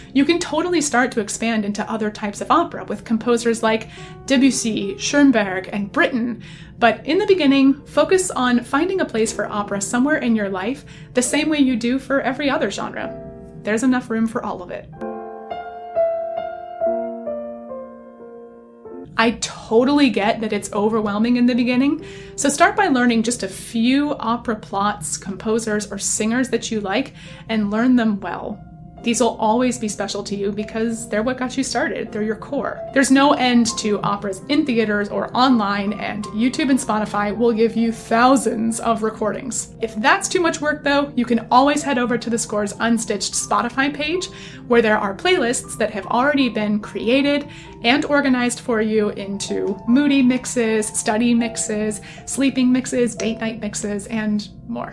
you can totally start to expand into other types of opera with composers like Debussy, Schoenberg, and Britten. But in the beginning, focus on finding a place for opera somewhere in your life, the same way you do for every other genre. There's enough room for all of it. I totally get that it's overwhelming in the beginning, so start by learning just a few opera plots, composers, or singers that you like, and learn them well. These will always be special to you because they're what got you started. They're your core. There's no end to operas in theaters or online, and YouTube and Spotify will give you thousands of recordings. If that's too much work though, you can always head over to the Scores Unstitched Spotify page, where there are playlists that have already been created and organized for you into moody mixes, study mixes, sleeping mixes, date night mixes, and more.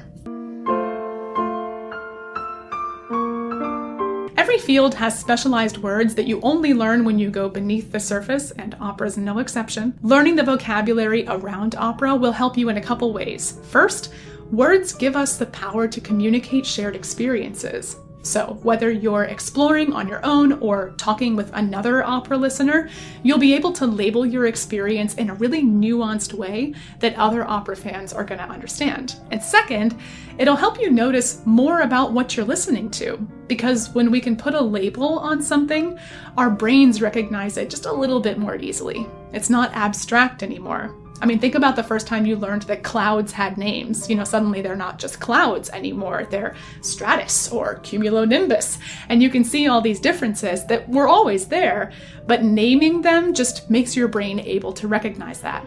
Every field has specialized words that you only learn when you go beneath the surface, and opera's no exception. Learning the vocabulary around opera will help you in a couple ways. First, words give us the power to communicate shared experiences. So whether you're exploring on your own or talking with another opera listener, you'll be able to label your experience in a really nuanced way that other opera fans are going to understand. And second, it'll help you notice more about what you're listening to, because when we can put a label on something, our brains recognize it just a little bit more easily. It's not abstract anymore. I mean, think about the first time you learned that clouds had names. Suddenly they're not just clouds anymore. They're stratus or cumulonimbus. And you can see all these differences that were always there, but naming them just makes your brain able to recognize that.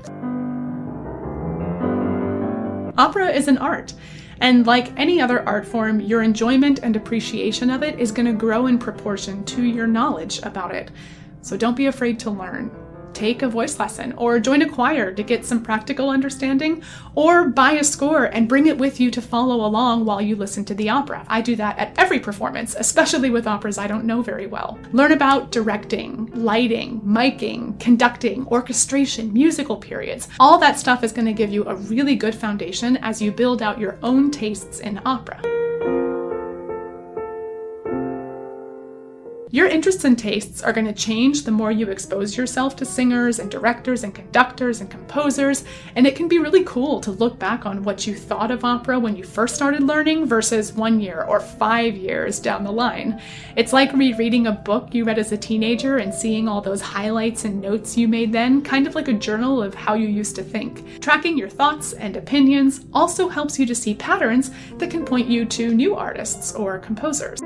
Opera is an art. And like any other art form, your enjoyment and appreciation of it is going to grow in proportion to your knowledge about it. So don't be afraid to learn. Take a voice lesson, or join a choir to get some practical understanding, or buy a score and bring it with you to follow along while you listen to the opera. I do that at every performance, especially with operas I don't know very well. Learn about directing, lighting, miking, conducting, orchestration, musical periods. All that stuff is going to give you a really good foundation as you build out your own tastes in opera. Your interests and tastes are going to change the more you expose yourself to singers and directors and conductors and composers, and it can be really cool to look back on what you thought of opera when you first started learning versus 1 year or 5 years down the line. It's like rereading a book you read as a teenager and seeing all those highlights and notes you made then, kind of like a journal of how you used to think. Tracking your thoughts and opinions also helps you to see patterns that can point you to new artists or composers.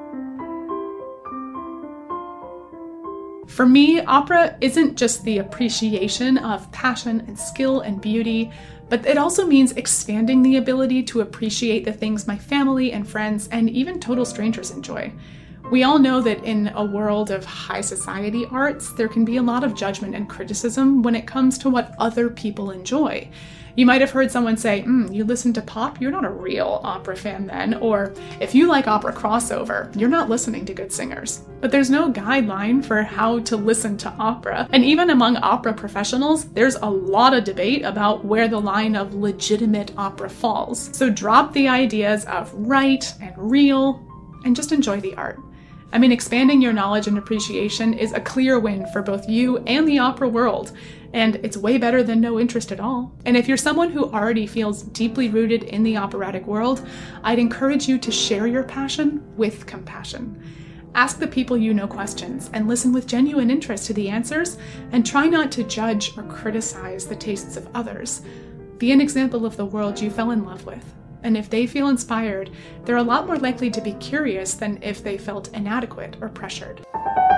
For me, opera isn't just the appreciation of passion and skill and beauty, but it also means expanding the ability to appreciate the things my family and friends and even total strangers enjoy. We all know that in a world of high society arts, there can be a lot of judgment and criticism when it comes to what other people enjoy. You might have heard someone say, you listen to pop, you're not a real opera fan then, or if you like opera crossover, you're not listening to good singers. But there's no guideline for how to listen to opera, and even among opera professionals, there's a lot of debate about where the line of legitimate opera falls. So drop the ideas of right and real, and just enjoy the art. I mean, expanding your knowledge and appreciation is a clear win for both you and the opera world, and it's way better than no interest at all. And if you're someone who already feels deeply rooted in the operatic world, I'd encourage you to share your passion with compassion. Ask the people you know questions and listen with genuine interest to the answers, and try not to judge or criticize the tastes of others. Be an example of the world you fell in love with. And if they feel inspired, they're a lot more likely to be curious than if they felt inadequate or pressured.